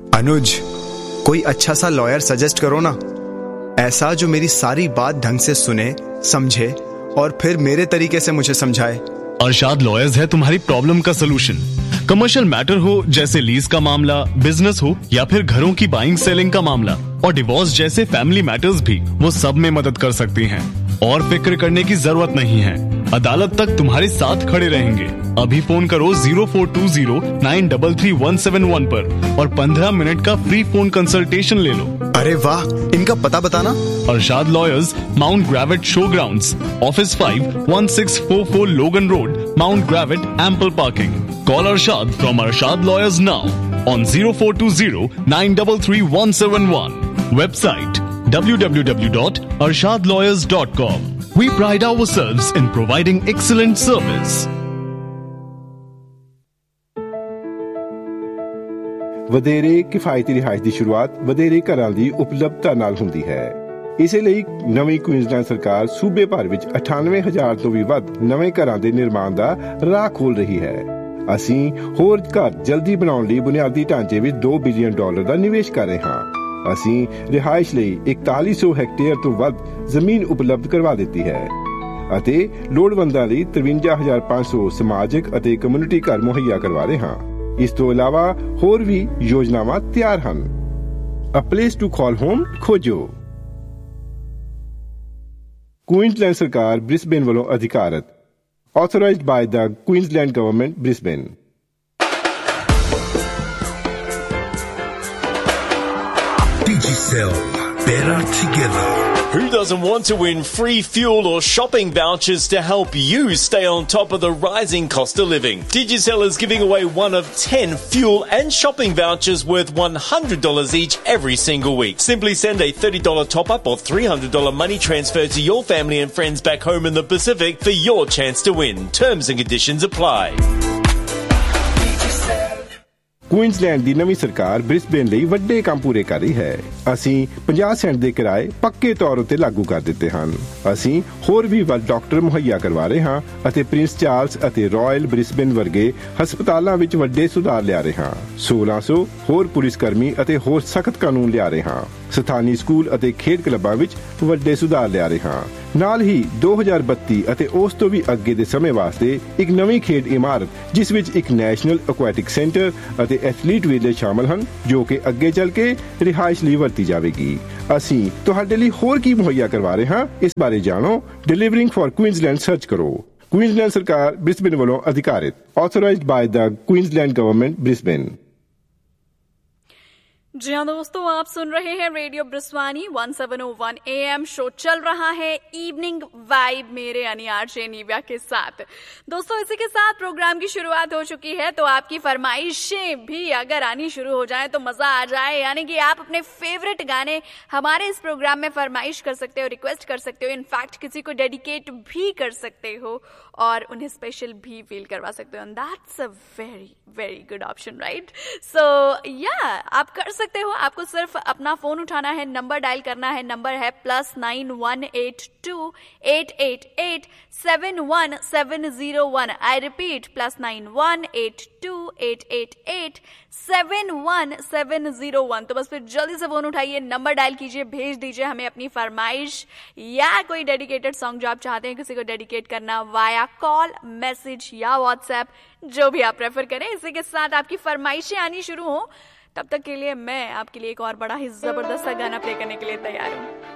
अनुज, कोई अच्छा सा लॉयर सजेस्ट करो ना, ऐसा जो मेरी सारी बात ढंग से सुने, समझे और फिर मेरे तरीके से मुझे समझाए। अरशाद लॉयर्स है तुम्हारी प्रॉब्लम का सलूशन। कमर्शियल मैटर हो जैसे लीज का मामला, बिजनेस हो या फिर घरों की बाइंग सेलिंग का मामला और डिवोर्स जैसे फैमिली मैटर्स भी, वो सब में मदद कर सकती हैं। और फिक्र करने की जरूरत नहीं है, अदालत तक तुम्हारे साथ खड़े रहेंगे। अभी फोन करो 0420933171 पर और 15 मिनट का फ्री फोन कंसल्टेशन ले लो। अरे वाह, इनका पता बताना। Arshad lawyers, mount ग्रेविट show grounds, office 5, 1644 लोगन road, mount ग्रेविट, ample parking. Call Arshad from Arshad Lawyers now on 0420933171. Website www.arshadlawyers.com. We pride ourselves in providing excellent service. ਵਧੇਰੇ ਕਿਫਾਇਤੀ ਰਿਹਾਇਸ਼ ਦੀ ਸ਼ੁਰੂਆਤ ਵਧੇਰੇ ਘਰਾਂ ਦੀ ਉਪਲਬਧਤਾ ਨਾਲ ਹੁੰਦੀ ਹੈ। ਇਸੇ ਲਈ ਨਵੀਂ ਕੁਈਨਜ਼ਲੈਂਡ ਸਰਕਾਰ ਸੂਬੇ ਭਰ ਵਿੱਚ 98,000 ਤੋਂ ਵੀ ਵੱਧ ਨਵੇਂ ਘਰਾਂ ਦੇ ਨਿਰਮਾਣ ਦਾ ਰਾਹ ਖੋਲ ਰਹੀ ਹੈ। ਅਸੀਂ ਹੋਰ ਘਰ ਜਲਦੀ ਬਣਾਉਣ ਲਈ ਬੁਨਿਆਦੀ ਢਾਂਚੇ ਵਿੱਚ $2 ਬਿਲੀਅਨ ਦਾ ਨਿਵੇਸ਼ ਕਰ ਰਹੇ ਹਾਂ। ਅਸੀਂ ਰਿਹਾਇਸ਼ ਲਈ 4100 ਹੈਕਟੇਅਰ ਤੋਂ ਵੱਧ ਜ਼ਮੀਨ ਉਪਲਬਧ ਕਰਵਾ ਦਿੱਤੀ ਹੈ ਅਤੇ ਲੋੜਵੰਦਾਂ ਲਈ 53,500 ਸਮਾਜਿਕ ਅਤੇ ਕਮਿਊਨਿਟੀ ਘਰ ਮੁਹੱਈਆ ਕਰਵਾ ਰਹੇ ਹਾਂ। ਇਸ ਤੋਂ ਇਲਾਵਾ ਹੋਰ ਵੀ ਯੋਜਨਾਵਾਂ ਤਿਆਰ ਹਨ। A place to call home ਖੋਜੋ। ਕੁਈਨਜ਼ਲੈਂਡ ਸਰਕਾਰ ਬ੍ਰਿਸਬੇਨ ਵੱਲੋਂ ਅਧਿਕਾਰਤ। Authorized by the Queensland Government, Brisbane. Digicel, better together. Who doesn't want to win free fuel or shopping vouchers to help you stay on top of the rising cost of living? Digicel is giving away one of 10 fuel and shopping vouchers worth $100 each every single week. Simply send a $30 top-up or $300 money transfer to your family and friends back home in the Pacific for your chance to win. Terms and conditions apply. Queensland ਦੀ ਨਵੀਂ ਸਰਕਾਰ Brisbane ਲਈ ਵੱਡੇ ਕੰਮ ਪੂਰੇ ਕਰ ਰਹੀ ਹੈ। ਅਸੀਂ 50 ਸੈਂਟ ਦੇ ਕਿਰਾਏ ਪੱਕੇ ਤੌਰ ਉੱਤੇ ਲਾਗੂ ਕਰ ਦਿੱਤੇ ਹਨ। ਅਸੀਂ ਹੋਰ ਵੀ ਵੱਧ ਡਾਕਟਰ ਮੁਹੱਈਆ ਕਰਵਾ ਰਹੇ ਹਾਂ ਅਤੇ ਪ੍ਰਿੰਸ ਚਾਰਲਸ ਅਤੇ ਰਾਇਲ ਬ੍ਰਿਸਬੇਨ ਵਰਗੇ ਹਸਪਤਾਲਾਂ ਵਿੱਚ ਵੱਡੇ ਸੁਧਾਰ ਲਿਆ ਰਹੇ ਹਾਂ। 1600 ਹੋਰ ਪੁਲਿਸ ਕਰਮੀ ਅਤੇ ਹੋਰ ਸਖਤ ਕਾਨੂੰਨ ਲਿਆ ਰਹੇ ਹਾਂ। ਸਥਾਨੀ ਸਕੂਲ ਅਤੇ ਖੇਡ ਕਲੱਬਾਂ ਵਿੱਚ ਵੱਡੇ ਸੁਧਾਰ ਲਿਆ ਰਹੇ ਹਾਂ। ਨਾਲ ਹੀ 2032 ਅਤੇ ਉਸ ਤੋਂ ਵੀ ਅੱਗੇ ਦੇ ਸਮੇਂ ਵਾਸਤੇ ਇੱਕ ਨਵੀਂ ਖੇਡ ਇਮਾਰਤ ਜਿਸ ਵਿੱਚ ਇੱਕ ਨੈਸ਼ਨਲ ਐਕੁਐਟਿਕ ਸੈਂਟਰ ਅਤੇ ਐਥਲੀਟ ਵਿਲੇਜ ਸ਼ਾਮਲ ਹਨ, ਜੋ ਕਿ ਅੱਗੇ ਚੱਲ ਕੇ ਰਿਹਾਇਸ਼ ਲਈ ਵਰਤੀ ਜਾਵੇਗੀ। ਅਸੀਂ ਤੁਹਾਡੇ ਲਈ ਹੋਰ ਕੀ ਮੁਹੱਈਆ ਕਰਵਾ ਰਹੇ ਹਾਂ, ਇਸ ਬਾਰੇ ਜਾਣੋ। ਡਿਲੀਵਰਿੰਗ ਫॉर ਕੁਈਨਜ਼ਲੈਂਡ ਸਰਚ ਕਰੋ। ਕੁਈਨਜ਼ਲੈਂਡ ਸਰਕਾਰ ਬ੍ਰਿਸਬੇਨ ਵੱਲੋਂ ਅਧਿਕਾਰਿਤ। Authorized by the Queensland Government, Brisbane. जी हाँ दोस्तों, आप सुन रहे हैं रेडियो ब्रिस्वानी 1701 AM। शो चल रहा है इवनिंग वाइब मेरे अनियार्शे निव्या के साथ। दोस्तों, इसी के साथ प्रोग्राम की शुरुआत हो चुकी है, तो आपकी फरमाइशें भी अगर आनी शुरू हो जाए तो मजा आ जाए। यानी कि आप अपने फेवरेट गाने हमारे इस प्रोग्राम में फरमाइश कर सकते हो, रिक्वेस्ट कर सकते हो, इनफैक्ट किसी को डेडिकेट भी कर सकते हो और उन्हें स्पेशल भी फील करवा सकते हो। And that's a very very good option, right? सो या आप कर सकते हो। आपको सिर्फ अपना फोन उठाना है, नंबर डायल करना है। नंबर है +918288871701। I repeat, +918288871701। तो बस फिर जल्दी से फोन उठाइए, नंबर डायल कीजिए, भेज दीजिए हमें अपनी फरमाइश या कोई डेडिकेटेड सॉन्ग जो आप चाहते हैं किसी को डेडिकेट करना, वाया कॉल, मैसेज या व्हाट्सएप, जो भी आप प्रेफर करें। इसी के साथ आपकी फरमाइशें आनी शुरू हो, तब तक के लिए मैं आपके लिए एक और बड़ा ही जबरदस्त सा गाना प्ले करने के लिए तैयार हूँ।